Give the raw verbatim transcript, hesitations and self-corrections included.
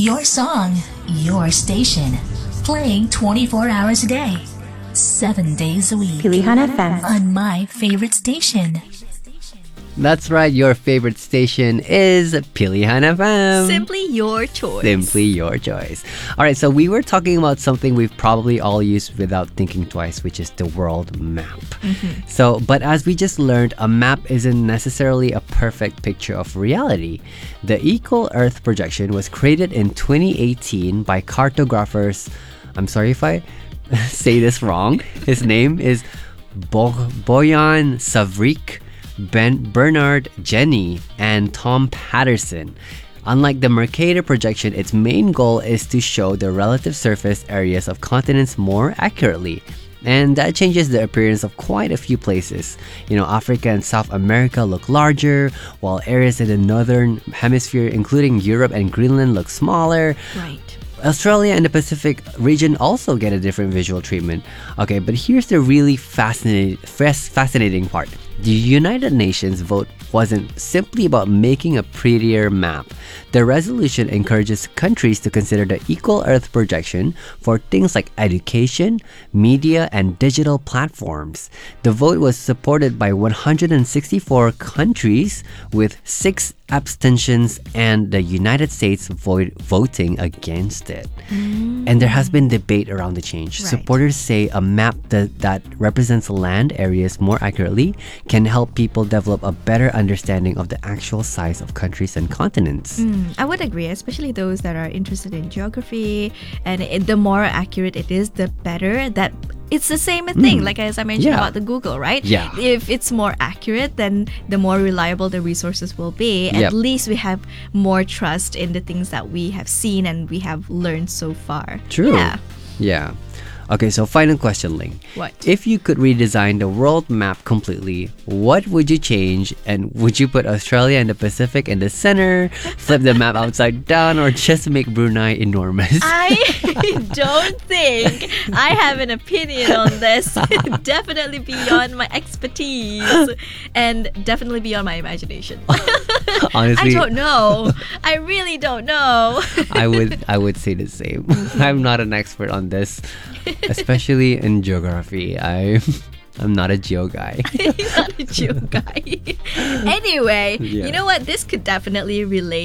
Your song, your station. Playing twenty-four hours a day. Seven days a week. Pilihan F M. On my favorite station. That's right, your favorite station is Pilihan F M. Simply your choice. Simply your choice. All right, so we were talking about something we've probably all used without thinking twice, which is the world map. Mm-hmm. So, but as we just learned, a map isn't necessarily a perfect picture of reality. The Equal Earth projection was created in twenty eighteen by cartographers. I'm sorry if I say this wrong. His name is Bo- Boyan Savrik, Ben Bernard Jenny, and Tom Patterson. Unlike the Mercator projection, its main goal is to show the relative surface areas of continents more accurately. And that changes the appearance of quite a few places. You know, Africa and South America look larger, while areas in the northern hemisphere, including Europe and Greenland, look smaller. Right. Australia and the Pacific region also get a different visual treatment. Okay, but here's the really fascinating, fascinating part. The United Nations vote wasn't simply about making a prettier map. The resolution encourages countries to consider the Equal Earth projection for things like education, media, and digital platforms. The vote was supported by one hundred sixty-four countries, with six abstentions and the United States vo- voting against it. Mm. And there has been debate around the change. Right. Supporters say a map that, that represents land areas more accurately can help people develop a better understanding of the actual size of countries and continents. Mm, I would agree, especially those that are interested in geography. And it, the more accurate it is, the better. That it's the same thing, mm. like as I mentioned yeah. about the Google, right? Yeah. If it's more accurate, then the more reliable the resources will be. At yep. least we have more trust in the things that we have seen and we have learned so far. True. Yeah. Yeah. Okay, so final question, Ling. What? If you could redesign the world map completely, what would you change? And would you put Australia and the Pacific in the center, flip the map upside down, or just make Brunei enormous? I don't think I have an opinion on this. Definitely beyond my expertise and definitely beyond my imagination. Honestly, I don't know. I really don't know. I would I would say the same. I'm not an expert on this, especially in geography. I I'm not a geo guy. You're not a geo guy. Anyway, Yeah. you know what? This could definitely relate